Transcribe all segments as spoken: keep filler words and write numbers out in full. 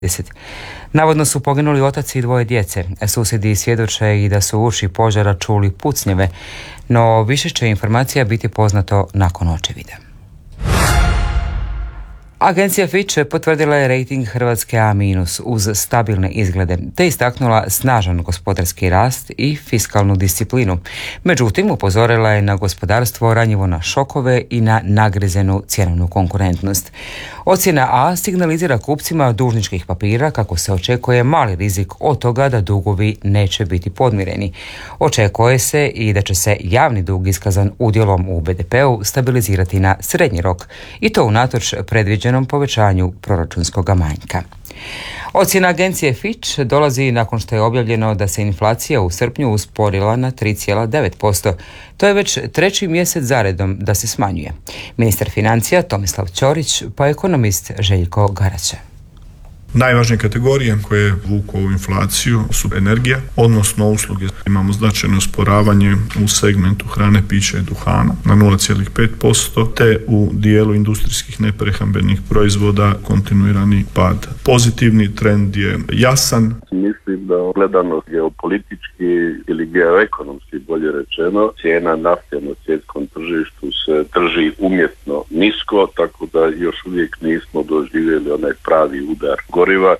Navodno su poginuli otac i dvoje djece. Susjedi svjedoče i da su uši požara čuli pucnjeve, no više će informacija biti poznato nakon očevida. Agencija Fitch potvrdila je rejting Hrvatske A- uz stabilne izglede, te istaknula snažan gospodarski rast i fiskalnu disciplinu. Međutim, upozorila je na gospodarstvo ranjivo na šokove i na nagrizenu cjenovnu konkurentnost. Ocjena A signalizira kupcima dužničkih papira kako se očekuje mali rizik od toga da dugovi neće biti podmireni. Očekuje se i da će se javni dug iskazan udjelom u be de peu stabilizirati na srednji rok, i to unatoč predviđenom povećanju proračunskog manjka. Ocjena agencije Fitch dolazi nakon što je objavljeno da se inflacija u srpnju usporila na tri zarez devet posto. To je već treći mjesec zaredom da se smanjuje. Ministar financija Tomislav Ćorić pa ekonomist Željko Garača. Najvažnije kategorije koje vuku ovu inflaciju su energija, odnosno usluge. Imamo značajno usporavanje u segmentu hrane, pića i duhana na nula zarez pet posto, te u dijelu industrijskih neprehrambenih proizvoda kontinuirani pad. Pozitivni trend je jasan. Mislim da gledano geopolitički ili geoekonomski, bolje rečeno, cijena nafte na svjetskom tržištu se drži umjetno nisko, tako da još uvijek nismo doživjeli onaj pravi udar goriva.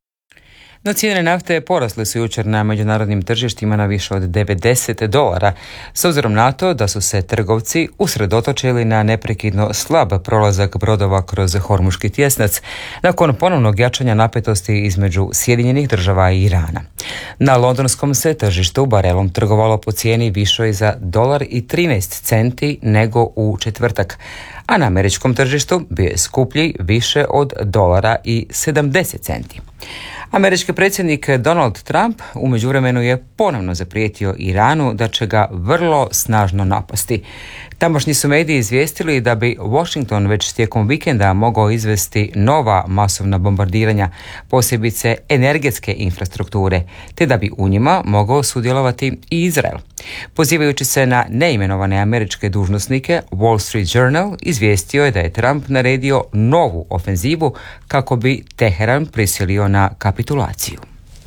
No cijene nafte porasle su jučer na međunarodnim tržištima na više od devedeset dolara, s obzirom na to da su se trgovci usredotočili na neprekidno slab prolazak brodova kroz Hormuški tjesnac nakon ponovnog jačanja napetosti između Sjedinjenih država i Irana. Na londonskom se tržištu barelom trgovalo po cijeni višoj za dolar i trinaest centi nego u četvrtak, a na američkom tržištu bio je skuplji više od dolara i sedamdeset centi. Američki predsjednik Donald Trump u međuvremenu je ponovno zaprijetio Iranu da će ga vrlo snažno napasti. Tamošnji su mediji izvijestili da bi Washington već tijekom vikenda mogao izvesti nova masovna bombardiranja, posebice energetske infrastrukture, te da bi u njima mogao sudjelovati i Izrael. Pozivajući se na neimenovane američke dužnosnike, Wall Street Journal izvijestio je da je Trump naredio novu ofenzivu kako bi Teheran prisilio na kapitulaciju.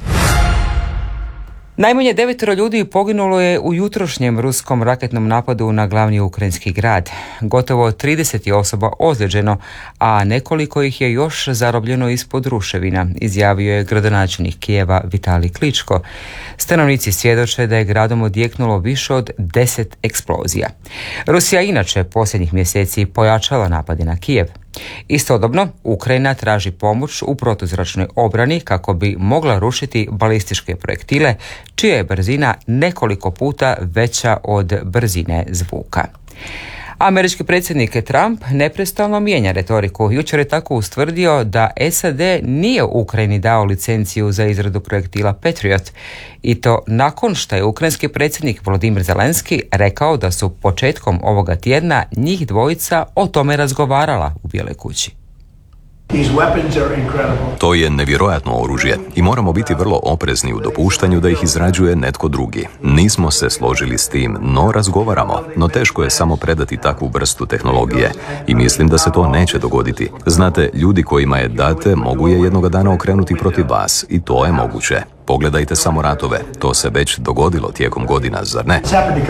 Najmanje devetero ljudi poginulo je u jutrošnjem ruskom raketnom napadu na glavni ukrajinski grad. Gotovo trideset je osoba ozlijeđeno, a nekoliko ih je još zarobljeno ispod ruševina, izjavio je gradonačelnik Kijeva Vitalij Kličko. Stanovnici svjedoče da je gradom odjeknulo više od deset eksplozija. Rusija inače posljednjih mjeseci pojačala napade na Kijev. Istodobno, Ukrajina traži pomoć u protuzračnoj obrani kako bi mogla rušiti balističke projektile, čija je brzina nekoliko puta veća od brzine zvuka. Američki predsjednik Trump neprestano mijenja retoriku. Jučer je tako ustvrdio da S A D nije Ukrajini dao licenciju za izradu projektila Patriot, i to nakon što je ukrajinski predsjednik Volodymyr Zelenski rekao da su početkom ovoga tjedna njih dvojica o tome razgovarala u Bijeloj kući. To je nevjerojatno oružje i moramo biti vrlo oprezni u dopuštanju da ih izrađuje netko drugi. Nismo se složili s tim, no razgovaramo, no teško je samo predati takvu vrstu tehnologije i mislim da se to neće dogoditi. Znate, ljudi kojima je date mogu je jednoga dana okrenuti protiv vas i to je moguće. Pogledajte samo ratove, to se već dogodilo tijekom godina, zar ne?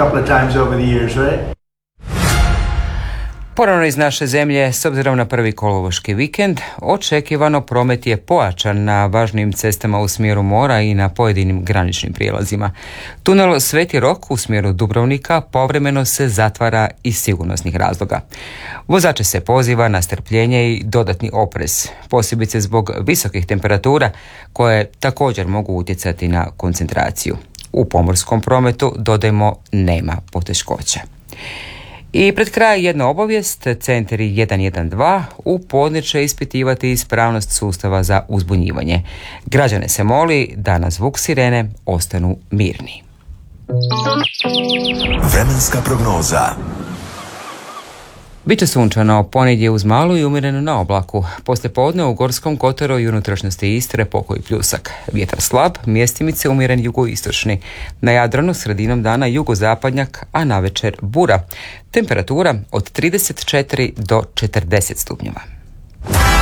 Ponovno iz naše zemlje, s obzirom na prvi kolovoški vikend, očekivano promet je pojačan na važnim cestama u smjeru mora i na pojedinim graničnim prijelazima. Tunel Sveti Rok u smjeru Dubrovnika povremeno se zatvara iz sigurnosnih razloga. Vozače se poziva na strpljenje i dodatni oprez, posebice zbog visokih temperatura koje također mogu utjecati na koncentraciju. U pomorskom prometu, dodajmo, nema poteškoća. I pred kraj jedna obavijest, Centar jedan jedan dva u podne će ispitivati ispravnost sustava za uzbunjivanje. Građane se moli da na zvuk sirene ostanu mirni. Vremenska prognoza. Biće sunčano, ponedje uz malu i umjereno na oblaku. Poslije podne u Gorskom kotaru i unutrašnjosti Istre pokoj pljusak. Vjetar slab, mjestimice umjeren jugoistočni. Na Jadranu sredinom dana jugozapadnjak, a navečer bura. Temperatura od trideset četiri do četrdeset stupnjeva.